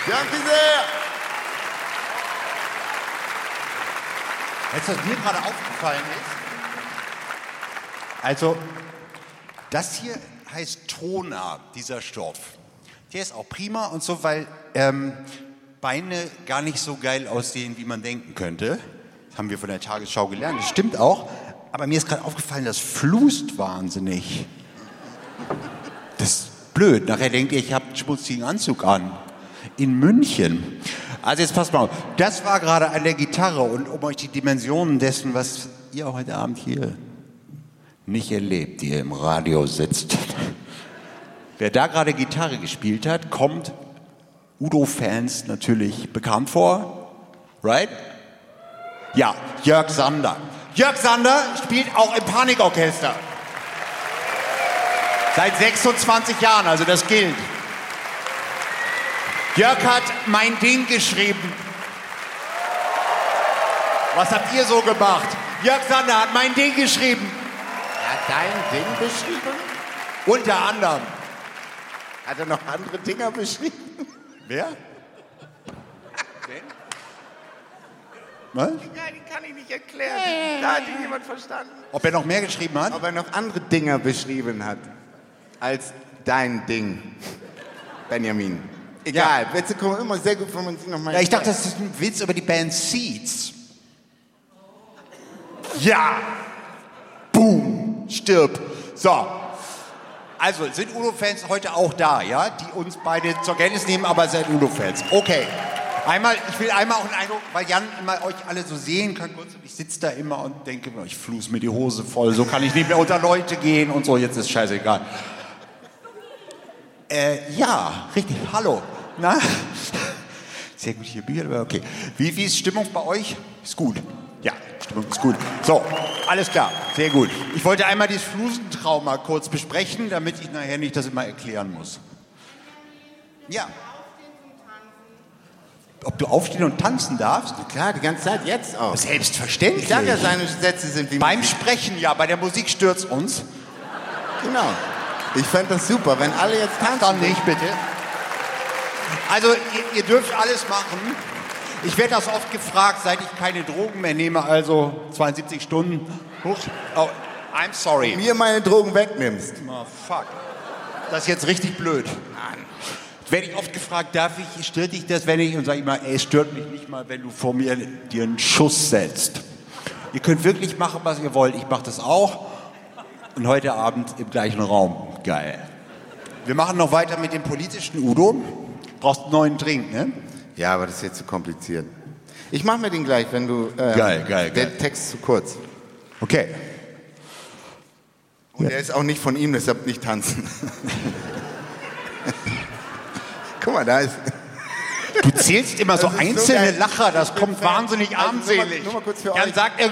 Danke sehr. Weißt du, was mir gerade aufgefallen ist? Also, das hier heißt Tona, dieser Stoff. Der ist auch prima und so, weil Beine gar nicht so geil aussehen, wie man denken könnte. Das haben wir von der Tagesschau gelernt, das stimmt auch. Aber mir ist gerade aufgefallen, das flust wahnsinnig. Das ist blöd. Nachher denkt ihr, ich habe einen schmutzigen Anzug an. In München. Also jetzt passt mal auf. Das war gerade an der Gitarre und um euch die Dimensionen dessen, was ihr heute Abend hier nicht erlebt, die ihr im Radio sitzt. Wer da gerade Gitarre gespielt hat, kommt Udo-Fans natürlich bekannt vor. Right? Ja, Jörg Sander. Jörg Sander spielt auch im Panikorchester. Seit 26 Jahren, also das gilt. Jörg hat Mein Ding geschrieben. Was habt ihr so gemacht? Jörg Sander hat Mein Ding geschrieben. Hat dein Ding beschrieben? Unter anderem. Hat er noch andere Dinger beschrieben? Wer? Was? Ja, die kann ich nicht erklären. Da hat ihn niemand verstanden. Ob er noch mehr geschrieben hat? Ob er noch andere Dinger beschrieben hat als dein Ding, Benjamin. Egal, Witze kommen immer sehr gut, wenn man sie nochmal... Ja, ich dachte, das ist ein Witz über die Band Seeds. Ja! Boom! Stirb! So. Also, sind Udo-Fans heute auch da, ja? Die uns beide zur Kenntnis nehmen, aber seid Udo-Fans. Okay. Ich will einmal auch einen Eindruck, weil Jan immer euch alle so sehen kann. Und ich sitze da immer und denke, ich fluss mir die Hose voll, so kann ich nicht mehr unter Leute gehen und so, jetzt ist scheißegal. Ja, richtig, hallo. Na? Sehr gut hier Bier, aber okay. Wie ist Stimmung bei euch? Ist gut. Ja, Stimmung ist gut. So, alles klar, sehr gut. Ich wollte einmal dieses Flusentrauma kurz besprechen, damit ich nachher nicht das immer erklären muss. Ja. Ob du aufstehen und tanzen darfst? Klar, die ganze Zeit jetzt auch. Selbstverständlich. Ich sag ja, seine Sätze sind wie... Beim Sprechen, ja, bei der Musik stört's uns. Genau. Ich fände das super, wenn alle jetzt tanzen. Dann nicht, bitte. Also, ihr dürft alles machen. Ich werde das oft gefragt, seit ich keine Drogen mehr nehme, also 72 Stunden. Huch. Oh, I'm sorry. Mir meine Drogen wegnimmst. Oh, fuck. Das ist jetzt richtig blöd. Werde ich oft gefragt, stört dich das, wenn ich, und sage ich mal, es stört mich nicht mal, wenn du vor mir dir einen Schuss setzt. Ihr könnt wirklich machen, was ihr wollt. Ich mache das auch. Und heute Abend im gleichen Raum. Geil. Wir machen noch weiter mit dem politischen Udo. Brauchst einen neuen Drink, ne? Ja, aber das ist jetzt zu kompliziert. Ich mach mir den gleich, wenn du... Geil. Der Text ist zu kurz. Okay. Und der ist auch nicht von ihm, deshalb nicht tanzen. Guck mal, da ist... Du zählst immer so Das ist so einzelne geil. Lacher, das Ich bin kommt Fan. wahnsinnig Also armselig. nur mal kurz für Jan euch. sagt,